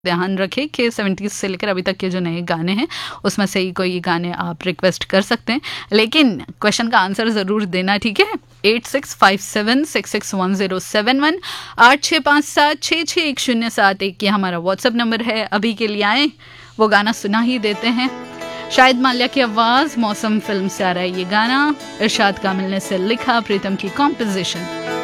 ध्यान रखें कि 70s से लेकर अभी तक के जो नए गाने हैं उसमें से ही कोई गाने आप रिक्वेस्ट कर सकते हैं, लेकिन क्वेश्चन का आंसर ज़रूर देना, ठीक है। 8657661071 8657661071 ये हमारा व्हाट्सएप नंबर है। अभी के लिए आए वो गाना सुना ही देते हैं। शाहिद माल्या की आवाज़, मौसम फिल्म से आ रहा है ये गाना, इरशाद कामिल ने से लिखा, प्रीतम की कॉम्पोजिशन।